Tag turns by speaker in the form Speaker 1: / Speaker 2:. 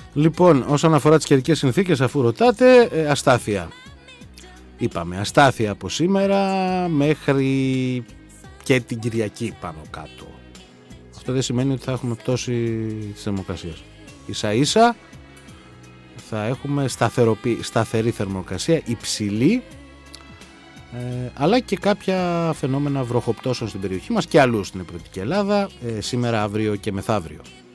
Speaker 1: Λοιπόν, όσον αφορά τις καιρικές συνθήκες, αφού ρωτάτε, αστάθεια. Είπαμε, αστάθεια από σήμερα μέχρι και την Κυριακή πάνω κάτω. Αυτό δεν σημαίνει ότι θα έχουμε πτώση της θερμοκρασίας. Ίσα ίσα θα έχουμε σταθερή θερμοκρασία, υψηλή, αλλά και κάποια φαινόμενα βροχοπτώσεων στην περιοχή μας και αλλού στην υπηρετική Ελλάδα, σήμερα, αύριο και μεθαύριο.